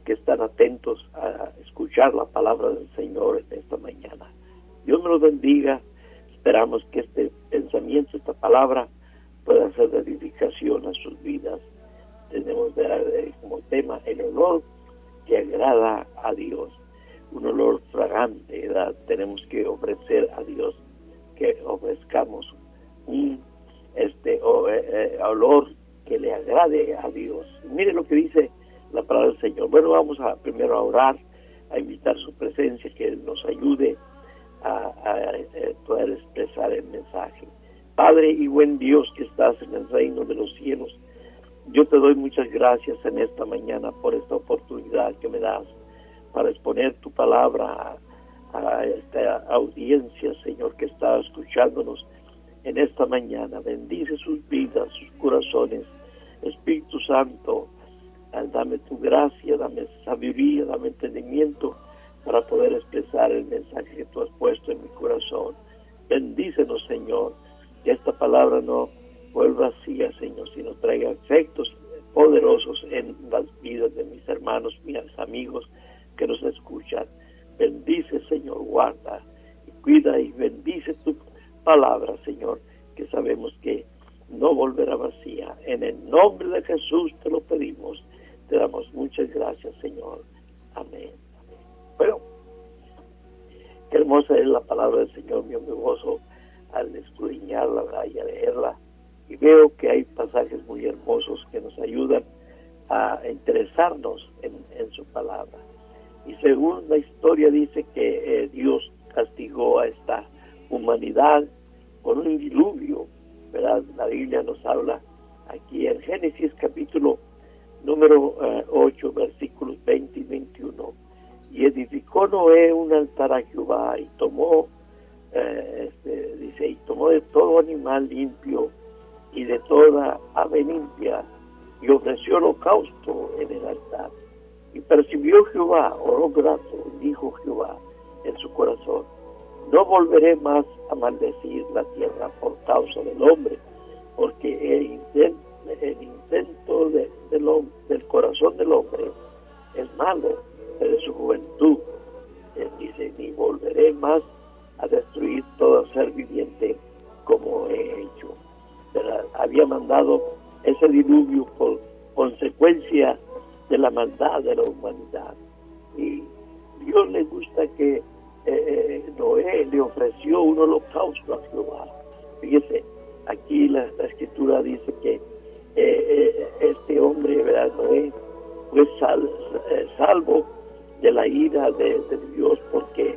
que están atentos a escuchar la palabra del Señor en esta mañana. Dios me los bendiga. Esperamos que este pensamiento, esta palabra, pueda ser de edificación a sus vidas. Tenemos como tema el olor que agrada a Dios, un olor fragante, ¿verdad? Tenemos que ofrecer a Dios, que ofrezcamos un olor que le agrade a Dios. Mire lo que dice la palabra del Señor. Bueno, vamos primero a orar, a invitar su presencia, que nos ayude a poder expresar el mensaje. Padre y buen Dios que estás en el reino de los cielos, yo te doy muchas gracias en esta mañana por esta oportunidad que me das para exponer tu palabra a esta audiencia, Señor, que está escuchándonos en esta mañana. Bendice sus vidas, sus corazones. Espíritu Santo, dame tu gracia, dame sabiduría, dame entendimiento para poder expresar el mensaje que tú has puesto en mi corazón. Bendícenos, Señor, que esta palabra no vuelva vacía, Señor, sino traiga efectos poderosos en las vidas de mis hermanos, mis amigos que nos escuchan. Bendice, Señor, guarda y cuida y bendice tu palabra, Señor, que sabemos que no volverá vacía. En el nombre de Jesús te lo pedimos. Te damos muchas gracias, Señor. Amén. Amén. Bueno, qué hermosa es la palabra del Señor. Yo me gozo al escudriñarla, ¿verdad?, y a leerla, y veo que hay pasajes muy hermosos que nos ayudan a interesarnos en su palabra. Y según la historia dice que Dios castigó a esta humanidad con un diluvio, ¿verdad? La Biblia nos habla aquí en Génesis capítulo número 8, versículos 20 y 21. Y edificó Noé un altar a Jehová y tomó, y tomó de todo animal limpio y de toda ave limpia y ofreció holocausto en el altar. Y percibió Jehová olor grato, y dijo Jehová en su corazón: no volveré más a maldecir la tierra por causa del hombre, porque el intento del corazón del hombre es malo desde su juventud. Él dice: ni volveré más a destruir todo ser viviente como he hecho. Pero había mandado ese diluvio por consecuencia de la maldad de la humanidad. Y Dios le gusta que Noé le ofreció un holocausto a Jehová. Fíjese, aquí la escritura dice que este hombre, ¿verdad?, Noé, fue salvo de la ira de Dios, porque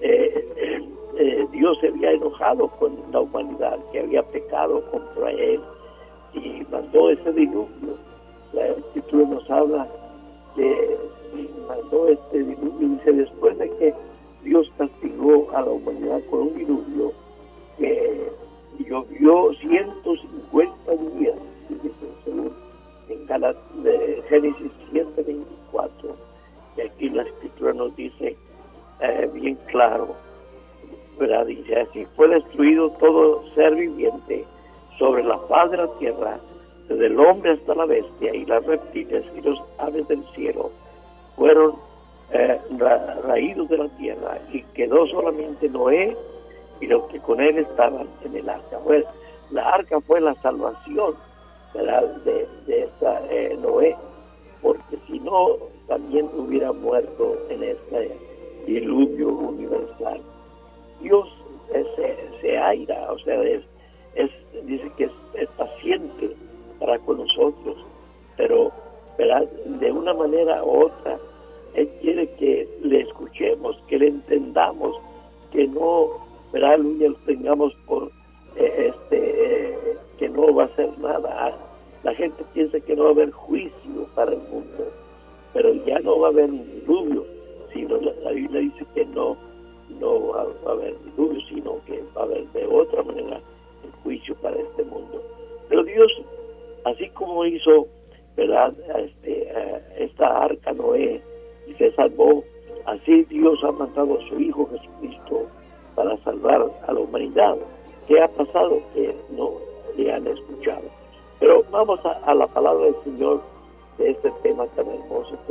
Dios se había enojado con la humanidad, que había pecado contra él, y mandó ese diluvio. La escritura nos habla que mandó este diluvio. Dice: después de que Dios castigó a la humanidad con un diluvio, que llovió 150 días, según en Génesis 7:24, y aquí la escritura nos dice bien claro, ¿verdad? Dice: así fue destruido todo ser viviente sobre la faz de la tierra, desde el hombre hasta la bestia y las reptiles y los aves del cielo fueron raídos de la tierra, y quedó solamente Noé y los que con él estaban en el arca. Pues la arca fue la salvación, ¿verdad?, de esta Noé, porque si no también hubiera muerto en este diluvio universal. Dios se aira, o sea, dice que es paciente para con nosotros, pero, ¿verdad?, de una manera u otra Él quiere que le escuchemos, que le entendamos, que no, ¿verdad?, lo tengamos por que no va a hacer nada. La gente piensa que no va a haber juicio para el mundo, pero ya no va a haber un diluvio, sino la Biblia dice que no va a haber diluvio, sino que va a haber de otra manera el juicio para este mundo. Pero Dios, así como hizo, ¿verdad?, esta arca Noé, y se salvó, así Dios ha mandado a su Hijo Jesucristo para salvar a la humanidad. ¿Qué ha pasado? Que no le han escuchado. Pero vamos a la palabra del Señor de este tema tan hermoso.